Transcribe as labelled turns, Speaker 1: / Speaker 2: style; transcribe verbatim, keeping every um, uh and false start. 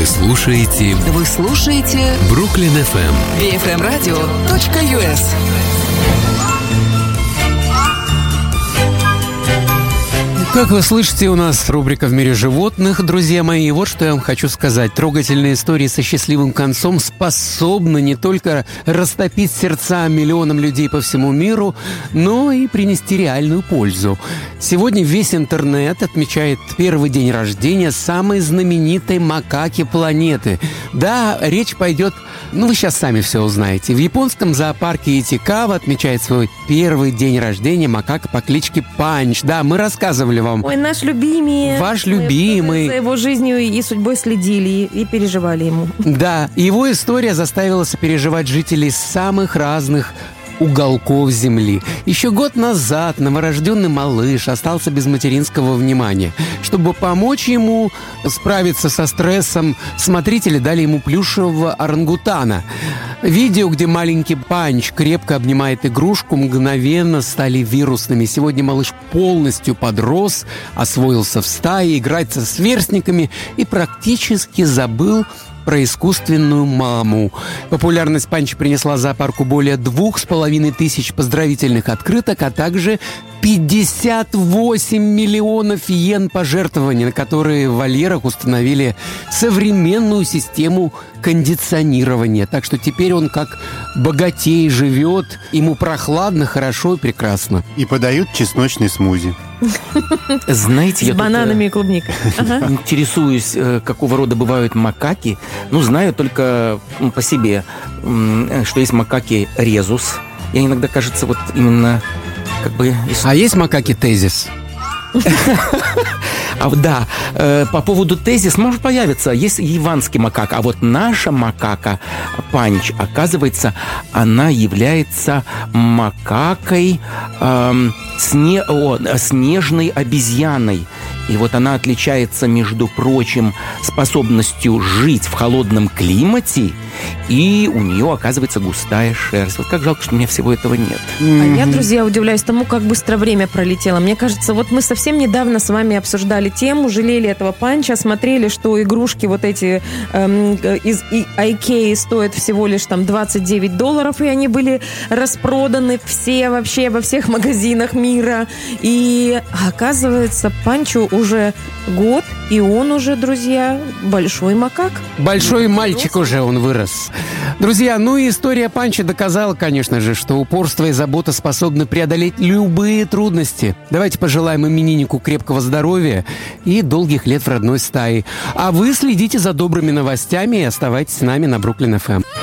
Speaker 1: Вы слушаете...
Speaker 2: Вы слушаете...
Speaker 1: Бруклин эф эм.
Speaker 2: би эф эм радио точка ю эс.
Speaker 3: Как вы слышите, у нас рубрика «В мире животных», друзья мои. И вот что я вам хочу сказать. Трогательные истории со счастливым концом способны не только растопить сердца миллионам людей по всему миру, но и принести реальную пользу. Сегодня весь интернет отмечает первый день рождения самой знаменитой макаки планеты. Да, речь пойдет... Ну, вы сейчас сами все узнаете. В японском зоопарке Итикава отмечает свой первый день рождения макака по кличке Панч. Да, мы рассказывали вам.
Speaker 4: Ой, наш любимый.
Speaker 3: Ваш любимый.
Speaker 4: За его жизнью и судьбой следили и переживали ему.
Speaker 3: Да, его история заставила сопереживать жителей самых разных уголков земли. Еще год назад новорожденный малыш остался без материнского внимания. Чтобы помочь ему справиться со стрессом, смотрители дали ему плюшевого орангутана. Видео, где маленький Панч крепко обнимает игрушку, мгновенно стали вирусными. Сегодня малыш полностью подрос, освоился в стае, играет со сверстниками и практически забыл про искусственную маму. Популярность Панча принесла зоопарку более двух с половиной тысяч поздравительных открыток, а также пятьдесят восемь миллионов йен пожертвований, на которые в вольерах установили современную систему кондиционирования. Так что теперь он как богатей живет, ему прохладно, хорошо и прекрасно.
Speaker 5: И подают чесночный смузи.
Speaker 6: Знаете,
Speaker 4: С
Speaker 6: я
Speaker 4: бананами
Speaker 6: тут,
Speaker 4: и клубникой.
Speaker 6: Ага. Интересуюсь, какого рода бывают макаки. Ну, знаю только по себе, что есть макаки резус. Я иногда, кажется, вот именно как бы...
Speaker 3: А есть макаки тезис?
Speaker 6: А да, э, по поводу тезис может появиться. Есть яванский макак, а вот наша макака Панч, оказывается, она является макакой э, сне, о, снежной обезьяной. И вот она отличается, между прочим, способностью жить в холодном климате, и у нее, оказывается, густая шерсть. Вот как жалко, что у меня всего этого нет.
Speaker 4: А я, друзья, удивляюсь тому, как быстро время пролетело. Мне кажется, вот мы совсем недавно с вами обсуждали тему, жалели этого Панча, смотрели, что игрушки вот эти эм, из Икеи стоят всего лишь там двадцать девять долларов, и они были распроданы все вообще во всех магазинах мира. И оказывается, Панчу уже год, и он уже, друзья, большой макак.
Speaker 3: Большой мальчик уже, он вырос. Друзья, ну и история Панча доказала, конечно же, что упорство и забота способны преодолеть любые трудности. Давайте пожелаем имениннику крепкого здоровья и долгих лет в родной стае. А вы следите за добрыми новостями и оставайтесь с нами на Бруклин эф эм.